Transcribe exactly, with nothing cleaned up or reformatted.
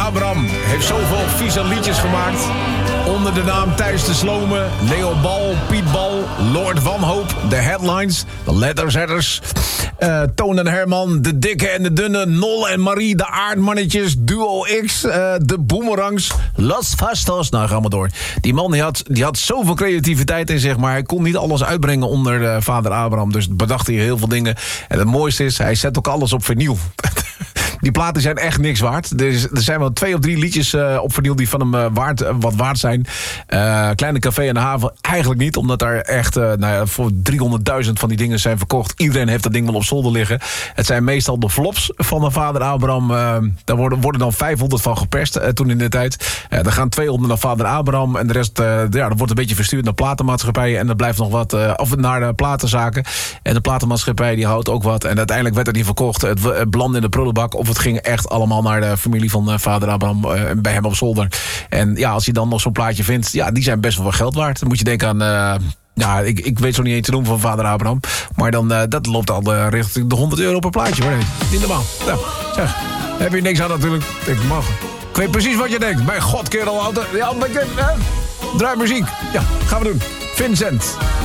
Abraham heeft zoveel vieze liedjes gemaakt. Onder de naam Thijs de Slome, Leo Bal, Piet Bal, Lord Wanhoop, de Headlines, de Letterzetters, uh, Toon en Herman, de Dikke en de Dunne, Nol en Marie, de Aardmannetjes, Duo X, uh, de Boomerangs, Los Fastos. Nou, ga maar door. Die man die had, die had zoveel creativiteit in zich, maar hij kon niet alles uitbrengen onder uh, vader Abraham. Dus bedacht hij heel veel dingen. En het mooiste is, hij zet ook alles op vinyl. Die platen zijn echt niks waard. Er, is, er zijn wel twee of drie liedjes uh, op vinyl die van hem uh, waard, uh, wat waard zijn. Uh, Kleine Café aan de Haven eigenlijk niet. Omdat daar echt uh, nou ja, voor driehonderdduizend van die dingen zijn verkocht. Iedereen heeft dat ding wel op zolder liggen. Het zijn meestal de flops van de vader Abraham. Uh, daar worden, worden dan vijfhonderd van geperst uh, toen in de tijd. Uh, er gaan tweehonderd naar vader Abraham. En de rest uh, ja, dat wordt een beetje verstuurd naar platenmaatschappijen. En er blijft nog wat uh, of naar de platenzaken. En de platenmaatschappij die houdt ook wat. En uiteindelijk werd het niet verkocht. Het, het belandde in de prullenbak. Of het ging echt allemaal naar de familie van uh, vader Abraham. Uh, bij hem op zolder. En ja, als je dan nog zo'n plaatje vindt. Ja, die zijn best wel wat geld waard. Dan moet je denken aan... Uh, ja, ik, ik weet zo niet eens te noemen van vader Abraham. Maar dan, uh, dat loopt al uh, richting de honderd euro per plaatje. Maar nee, niet normaal. Nou, zeg, heb je niks aan natuurlijk. Ik mag. Ik weet precies wat je denkt. Mijn god, kerel. Ja, uh, draai muziek. Ja, gaan we doen. Vincent.